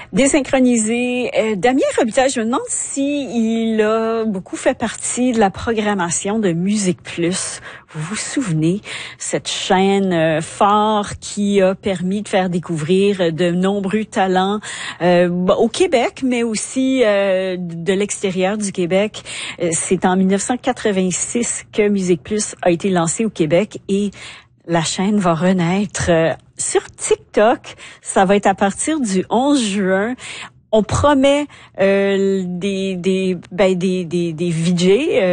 Désynchronisé. Damien Robitaille, je me demande s'il a beaucoup fait partie de la programmation de Musique Plus. Vous vous souvenez, cette chaîne phare qui a permis de faire découvrir de nombreux talents au Québec, mais aussi de l'extérieur du Québec. C'est en 1986 que Musique Plus a été lancée au Québec et la chaîne va renaître sur TikTok. Ça va être à partir du 11 juin. On promet des VJ